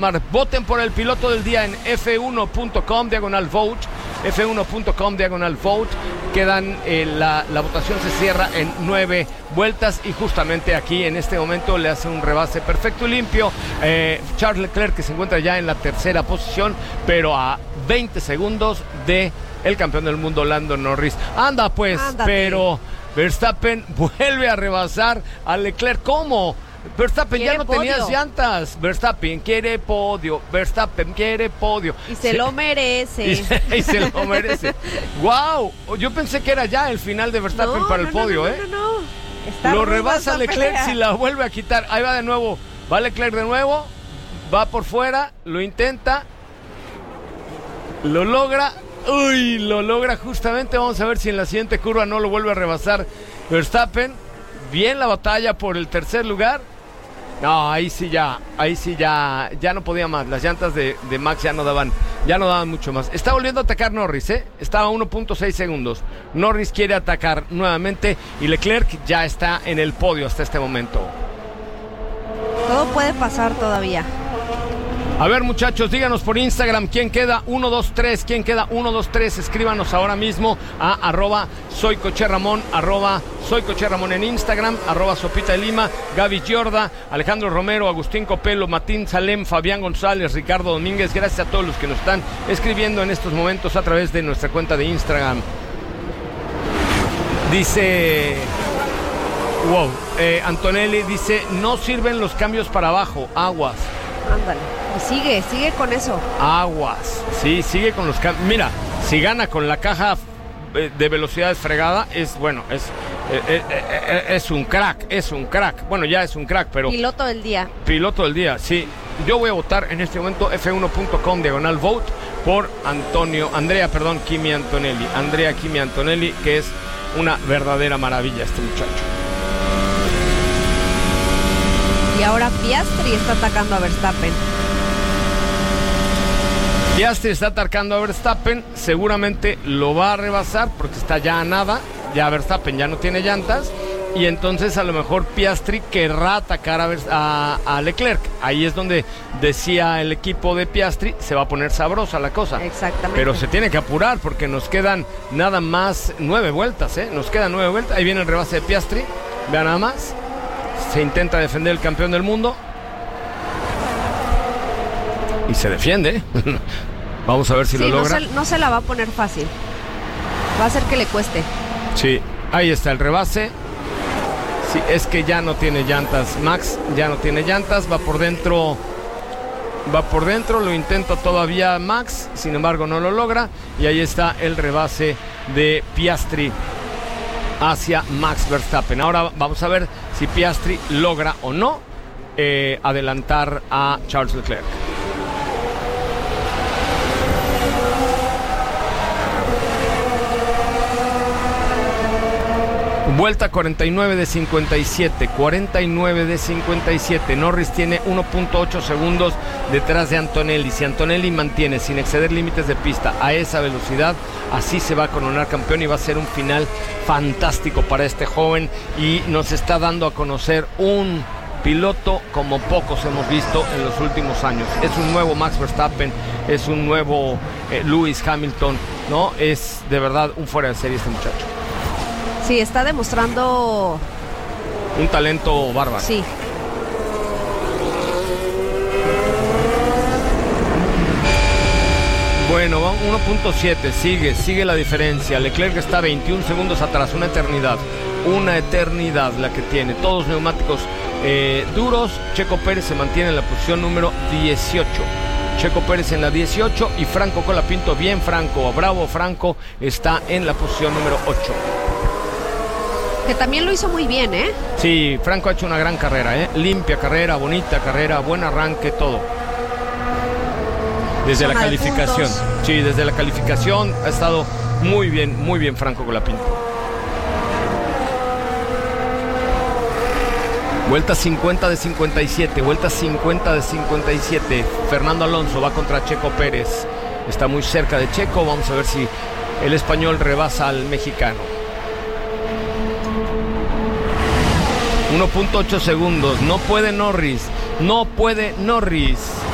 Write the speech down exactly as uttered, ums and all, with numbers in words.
Voten por el piloto del día en efe uno punto com diagonal vote, efe uno punto com diagonal vote. Quedan, eh, la, la votación se cierra en nueve vueltas y justamente aquí en este momento le hace un rebase perfecto y limpio eh, Charles Leclerc, que se encuentra ya en la tercera posición, pero a veinte segundos de el campeón del mundo Lando Norris. Anda pues, Ándate. Pero Verstappen vuelve a rebasar a Leclerc. ¿Cómo? Verstappen ya no podio. Tenías llantas. Verstappen quiere podio. Verstappen quiere podio. Y se sí. lo merece. Y se, y se lo merece. ¡Wow! Yo pensé que era ya el final de Verstappen no, para no, el podio, no, no, ¿eh? No, no, no. Está lo rebasa Leclerc si la vuelve a quitar. Ahí va de nuevo. Va Leclerc de nuevo. Va por fuera. Lo intenta. Lo logra. Uy, lo logra justamente. Vamos a ver si en la siguiente curva no lo vuelve a rebasar Verstappen. Bien la batalla por el tercer lugar. No, ahí sí ya, ahí sí ya, ya no podía más. Las llantas de, de Max ya no daban, ya no daban mucho más. Está volviendo a atacar Norris, ¿eh? Estaba a uno punto seis segundos. Norris quiere atacar nuevamente y Leclerc ya está en el podio hasta este momento. Todo puede pasar todavía. A ver, muchachos, díganos por Instagram quién queda uno, dos, tres, quién queda uno, dos, tres. Escríbanos ahora mismo a arroba soy Coche Ramón, arroba soy Coche Ramón en Instagram, arroba Sopita de Lima, Gaby Giorda, Alejandro Romero, Agustín Copelo, Matín Salem, Fabián González, Ricardo Domínguez. Gracias a todos los que nos están escribiendo en estos momentos a través de nuestra cuenta de Instagram. Dice... Wow, eh, Antonelli dice, no sirven los cambios para abajo, aguas. Ándale. Y sigue, sigue con eso. Aguas. Sí, sigue con los cambios. Mira, si gana con la caja de velocidades fregada, es bueno, es, es, es, es un crack, es un crack. Bueno, ya es un crack, pero... Piloto del día. Piloto del día, sí. Yo voy a votar en este momento efe uno punto com diagonal vote por Antonio, Andrea, perdón, Kimi Antonelli. Andrea Kimi Antonelli, que es una verdadera maravilla este muchacho. Y ahora Piastri está atacando a Verstappen. Piastri está atacando a Verstappen, seguramente lo va a rebasar porque está ya a nada, ya Verstappen ya no tiene llantas y entonces a lo mejor Piastri querrá atacar a, a, a Leclerc. Ahí es donde decía el equipo de Piastri, se va a poner sabrosa la cosa. Exactamente. Pero se tiene que apurar porque nos quedan nada más nueve vueltas, ¿eh? Nos quedan nueve vueltas, ahí viene el rebase de Piastri, vean nada más, se intenta defender el campeón del mundo. Y se defiende. Vamos a ver si sí, lo logra. No se, no se la va a poner fácil. Va a hacer que le cueste. Sí, ahí está el rebase. Sí, es que ya no tiene llantas. Max ya no tiene llantas. Va por dentro. Va por dentro. Lo intenta todavía Max. Sin embargo, no lo logra. Y ahí está el rebase de Piastri hacia Max Verstappen. Ahora vamos a ver si Piastri logra o no eh, adelantar a Charles Leclerc. Vuelta cuarenta y nueve de cincuenta y siete, cuarenta y nueve de cincuenta y siete. Norris tiene uno punto ocho segundos detrás de Antonelli. Si Antonelli mantiene sin exceder límites de pista a esa velocidad, así se va a coronar campeón y va a ser un final fantástico para este joven y nos está dando a conocer un piloto como pocos hemos visto en los últimos años. Es un nuevo Max Verstappen, es un nuevo eh, Lewis Hamilton, ¿no? Es de verdad un fuera de serie este muchacho. Sí, está demostrando un talento bárbaro. Sí. Bueno, uno punto siete, sigue, sigue la diferencia. Leclerc está veintiún segundos atrás, una eternidad, una eternidad la que tiene. Todos neumáticos eh, duros. Checo Pérez se mantiene en la posición número dieciocho. Checo Pérez en la dieciocho y Franco Colapinto, bien Franco, bravo Franco, está en la posición número ocho. Que también lo hizo muy bien, ¿eh? Sí, Franco ha hecho una gran carrera, ¿eh? Limpia carrera, bonita carrera, buen arranque, todo. Desde la calificación. Sí, desde la calificación ha estado muy bien, muy bien Franco Colapinto. Vuelta cincuenta de cincuenta y siete, vuelta cincuenta de cincuenta y siete. Fernando Alonso va contra Checo Pérez. Está muy cerca de Checo, vamos a ver si el español rebasa al mexicano. uno punto ocho segundos, no puede Norris, no puede Norris.